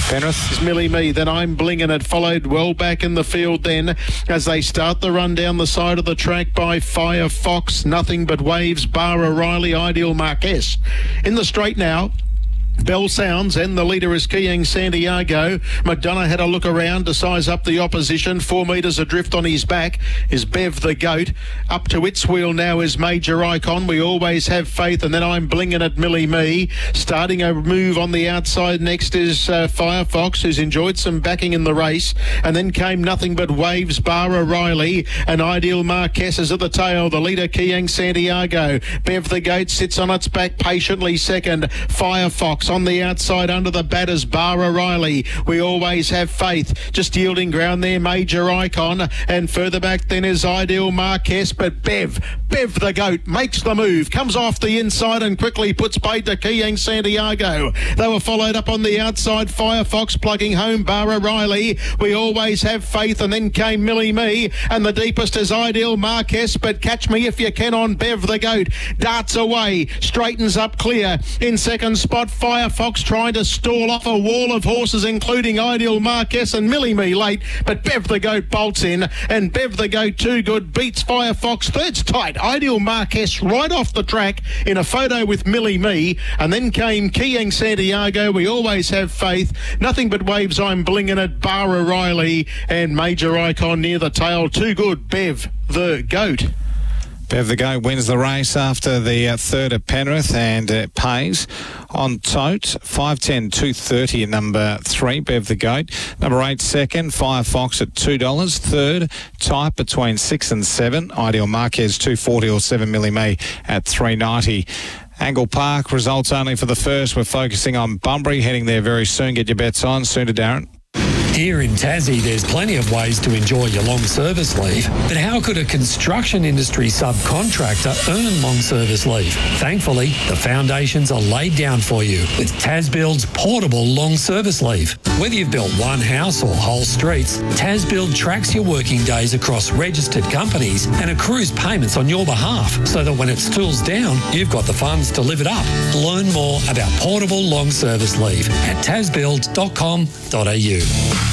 Penrith. Is Millie Me, then I'm Blinging It, followed well back in the field then as they start the run down the side of the track by Firefox, Nothing But Waves, Bar O'Reilly, Ideal Marquez. In the straight now, bell sounds and the leader is Keying Santiago. McDonough had a look around to size up the opposition. 4 metres adrift on his back is Bev the Goat. Up to its wheel now is Major Icon. We Always Have Faith, and then I'm Blinging It, Millie Me. Starting a move on the outside next is Firefox, who's enjoyed some backing in the race, and then came Nothing But Waves, Bar O'Reilly, and Ideal Marquez is at the tail. The leader Keying Santiago. Bev the Goat sits on its back patiently second. Firefox on the outside under the batters, Bar O'Reilly. We Always Have Faith. Just yielding ground there, Major Icon. And further back then is Ideal Marquez. But Bev the Goat makes the move. Comes off the inside and quickly puts paid to Keying Santiago. They were followed up on the outside. Firefox plugging home, Bar O'Reilly. We Always Have Faith. And then came Millie Me. And the deepest is Ideal Marquez. But Catch Me If You Can on Bev the Goat. Darts away. Straightens up clear. In second spot, Firefox trying to stall off a wall of horses, including Ideal Marquez and Millie Me late, but Bev the Goat bolts in, and Bev the Goat Too Good beats Firefox. Third's tight. Ideal Marquez right off the track in a photo with Millie Me, and then came Keying Santiago. We Always Have Faith. Nothing But Waves, I'm Blinging It, Bar O'Reilly, and Major Icon near the tail. Too Good, Bev the Goat. Bev the Goat wins the race after the third at Penrith, and it pays on tote. 5.10, 2.30 number 3, Bev the Goat. Number 8, second, Firefox at $2. Third, Type between 6 and 7. Ideal Marquez, 2.40 or 7 Millie Me at 3.90. Angle Park, results only for the first. We're focusing on Bunbury, heading there very soon. Get your bets on. Soon to Darren. Here in Tassie, there's plenty of ways to enjoy your long service leave. But how could a construction industry subcontractor earn long service leave? Thankfully, the foundations are laid down for you with TasBuild's portable long service leave. Whether you've built one house or whole streets, TasBuild tracks your working days across registered companies and accrues payments on your behalf, so that when it stools down, you've got the funds to live it up. Learn more about portable long service leave at tasbuild.com.au.